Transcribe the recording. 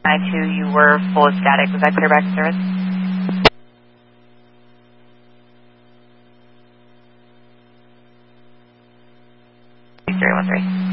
9-2, you were full of static. Was that clear back to service? 313.